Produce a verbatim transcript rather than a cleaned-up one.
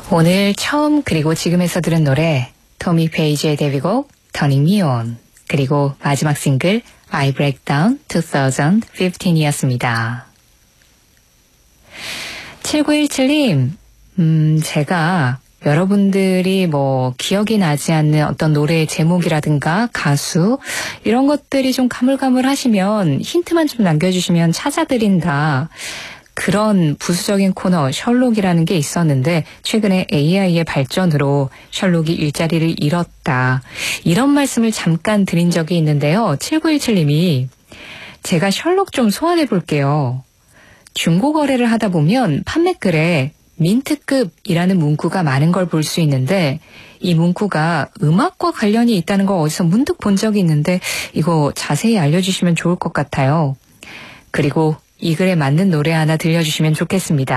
오늘 처음 그리고 지금에서 들은 노래 토미 페이지의 데뷔곡 Turning Me On, 그리고 마지막 싱글 I Break Down 이천십오이었습니다. 칠구일칠님, 음, 제가 여러분들이 뭐 기억이 나지 않는 어떤 노래의 제목이라든가 가수 이런 것들이 좀 가물가물하시면 힌트만 좀 남겨주시면 찾아드린다, 그런 부수적인 코너 셜록이라는 게 있었는데 최근에 에이아이의 발전으로 셜록이 일자리를 잃었다, 이런 말씀을 잠깐 드린 적이 있는데요. 칠구일칠님이 제가 셜록 좀 소환해 볼게요. 중고 거래를 하다 보면 판매글에 민트급이라는 문구가 많은 걸 볼 수 있는데 이 문구가 음악과 관련이 있다는 걸 어디서 문득 본 적이 있는데 이거 자세히 알려주시면 좋을 것 같아요. 그리고 이 글에 맞는 노래 하나 들려주시면 좋겠습니다.